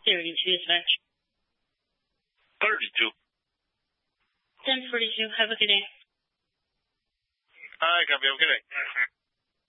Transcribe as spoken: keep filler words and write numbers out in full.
thirty-two, dispatch. thirty-two. ten forty-two. Have a good day. All right, copy. Have a good day.